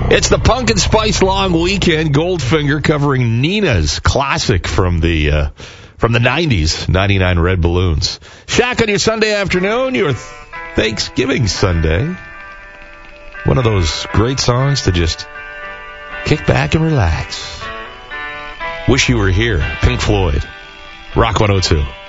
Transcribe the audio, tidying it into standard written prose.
It's the Pumpkin Spice Long Weekend. Goldfinger covering Nina's classic from the 90s, 99 Red Balloons. Shaq on your Sunday afternoon, your Thanksgiving Sunday. One of those great songs to just kick back and relax. Wish You Were Here, Pink Floyd, Rock 102.